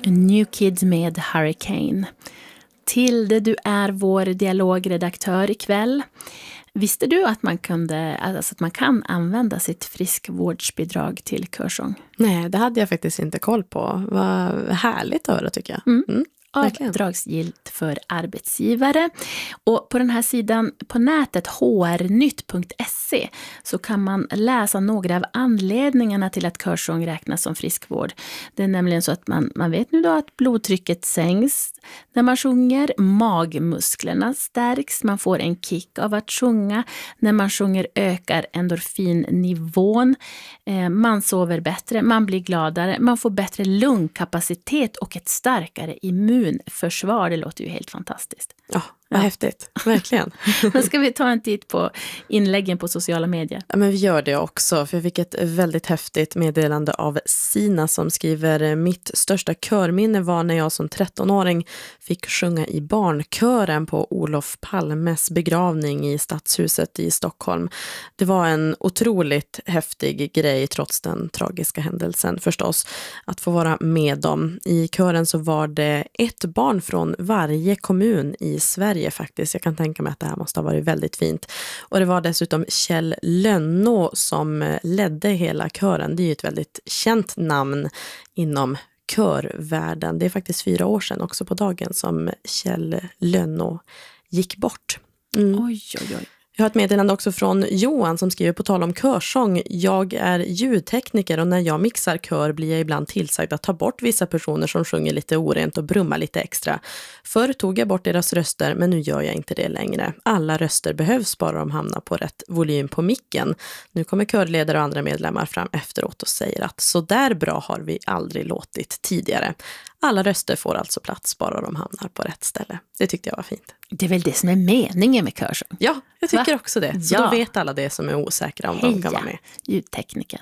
New Kids med Hurricane. Tilde, du är vår dialogredaktör ikväll. Visste du att man kan använda sitt friskvårdsbidrag till körsång? Nej, det hade jag faktiskt inte koll på. Vad härligt att höra, tycker jag. Avdragsgillt för arbetsgivare. Och på den här sidan på nätet hrnytt.se så kan man läsa några av anledningarna till att körsång räknas som friskvård. Det är nämligen så att man vet nu då att blodtrycket sänks när man sjunger, magmusklerna stärks, man får en kick av att sjunga. När man sjunger ökar endorfinnivån, man sover bättre, man blir gladare, man får bättre lungkapacitet och ett starkare immunförsvar. Det låter ju helt fantastiskt. Ja, vad häftigt. Verkligen. Men ska vi ta en titt på inläggen på sociala medier? Ja, men vi gör det också, för jag fick ett väldigt häftigt meddelande av Sina som skriver: mitt största körminne var när jag som 13-åring fick sjunga i barnkören på Olof Palmes begravning i Stadshuset i Stockholm. Det var en otroligt häftig grej trots den tragiska händelsen förstås, att få vara med dem. I kören så var det ett barn från varje kommun i Sverige faktiskt. Jag kan tänka mig att det här måste ha varit väldigt fint. Och det var dessutom Kjell Lönnå som ledde hela kören. Det är ju ett väldigt känt namn inom körvärlden. Det är faktiskt 4 år sedan också på dagen som Kjell Lönnå gick bort. Oj, oj, oj. Jag har ett meddelande också från Johan som skriver på tal om körsång: jag är ljudtekniker och när jag mixar kör blir jag ibland tillsagd att ta bort vissa personer som sjunger lite orent och brummar lite extra. Förr tog jag bort deras röster, men nu gör jag inte det längre. Alla röster behövs bara de hamnar på rätt volym på micken. Nu kommer körledare och andra medlemmar fram efteråt och säger att så där bra har vi aldrig låtit tidigare. Alla röster får alltså plats bara de hamnar på rätt ställe. Det tyckte jag var fint. Det är väl det som är meningen med körsång? Ja, jag tycker också det. Så ja. Då vet alla det som är osäkra om de kan vara med. Ljudtekniken.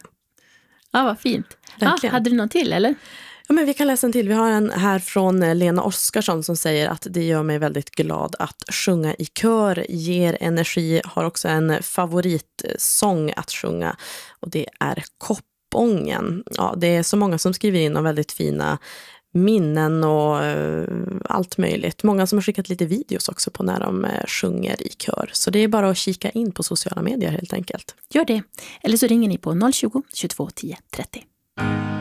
Ja, vad fint. Ja, hade du någon till eller? Ja, men vi kan läsa en till. Vi har en här från Lena Oskarsson som säger att det gör mig väldigt glad att sjunga i kör, ger energi, har också en favoritsång att sjunga och det är Koppången. Ja, det är så många som skriver in om väldigt fina minnen och allt möjligt. Många som har skickat lite videos också på när de sjunger i kör. Så det är bara att kika in på sociala medier helt enkelt. Gör det. Eller så ringer ni på 020 22 10 30.